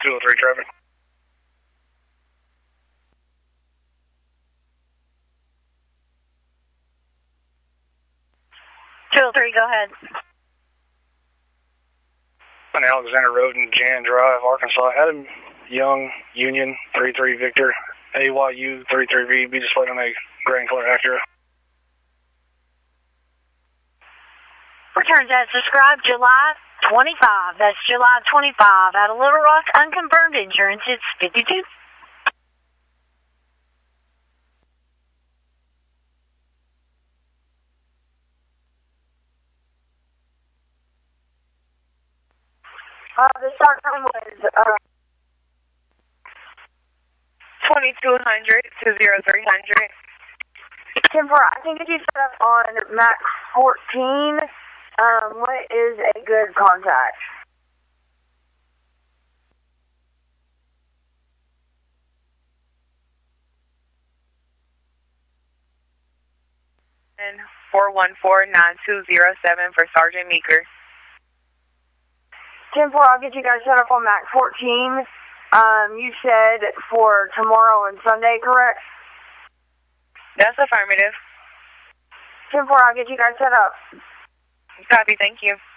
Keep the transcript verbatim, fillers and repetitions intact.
two oh three traffic. two oh three, go ahead. On Alexander Road and Jan Drive, Arkansas. Adam Young, Union, three three Victor, A Y U, three three V. Be displayed on a gray and color Acura. Returns as described, July twenty-five. That's July twenty-five. Out of Little Rock, unconfirmed insurance. It's fifty-two. Uh, the start time was uh, twenty-two hundred to zero three hundred. ten four. I can get you set up on Mac fourteen. Um, what is a good contact? And four one four nine two zero seven for Sergeant Meeker. ten four, I'll get you guys set up on Mac fourteen. Um, you said for tomorrow and Sunday, correct? That's affirmative. ten four, I'll get you guys set up. Copy, thank you.